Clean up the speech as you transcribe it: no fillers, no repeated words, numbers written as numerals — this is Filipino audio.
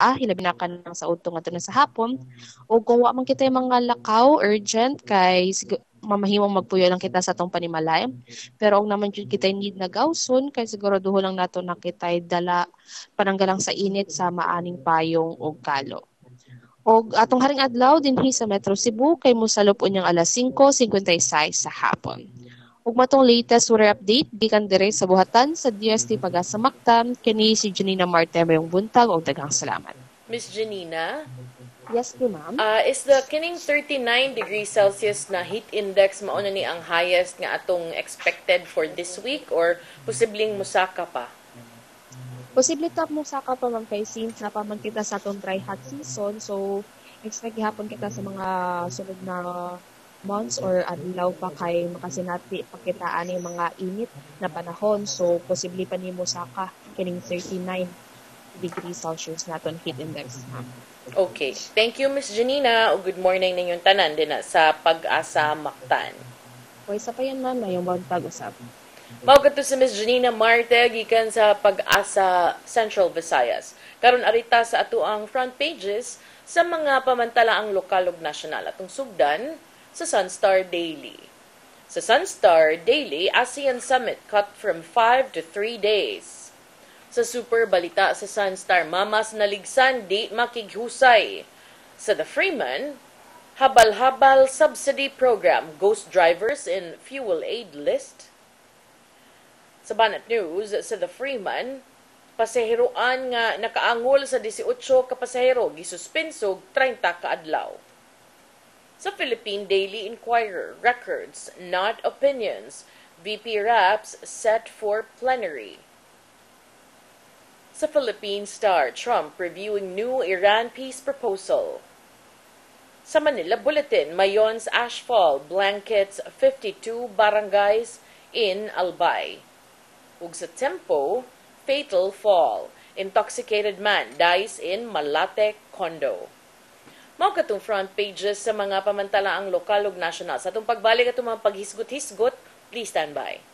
hilabi na kanang sa udto nga na sa hapon. O kung wa man kita yung mga lakaw urgent kay mamahimong magpuyo lang kita sa atong panimalay. Pero kung naman jud kita need na gawson kay siguraduho lang nato na kita dala pananggalang sa init sa maaning payong o kalo. Og atong haring adlaw dinhi sa Metro Cebu kay mosalop unyang alas 5:56 sa hapon. Ug matong latest weather update gikan dire sa buhatan sa DST Pag-asa Mactan kini si Janina Marte mayong buntag og daghang salamat. Miss Janina? Yes, po, ma'am. Is the kining 39 degrees Celsius na heat index mao na ni ang highest nga atong expected for this week or posibleng musaka pa? Posible tap mo sa pa ma'am kay since na pa man kita sa atong dry hot season so expect gihapon kita sa mga sunod na months or adlaw pa kay makasinati pakitaan yung mga init na panahon so posible pa nimo saka kining 39 degrees Celsius naton heat index ma'am. Okay. Thank you, Miss Janina. Good morning ninyong tanan din sa Pag-asa Mactan. O isa pa yan ma'am na yung buntag usap. Mao kadto si Miss Janina Marte gikan sa Pag-asa Central Visayas. Karon arita sa ato ang front pages sa mga pamantalaang lokal ug nasyonal atong sugdan sa Sunstar Daily. Sa Sunstar Daily, ASEAN Summit cut from 5 to 3 days. Sa super balita sa Sunstar, mamas naligsan di makighusay. Sa The Freeman, habal-habal subsidy program, ghost drivers in fuel aid list. Sa Banat News, sa The Freeman, pasaheroan nga nakaangol sa 18 ka pasahero gisuspensog 30 ka adlaw. Sa Philippine Daily Inquirer, records, not opinions, VP Raps set for plenary. Sa Philippine Star, Trump reviewing new Iran peace proposal. Sa Manila Bulletin, Mayon's ashfall blankets 52 barangays in Albay. Ug sa Tempo, fatal fall. Intoxicated man dies in Malate condo. Mao katong front pages sa mga pamantalaang lokal ug nasyonal. Sa atong pagbalik atong mga paghisgot-hisgot, please stand by.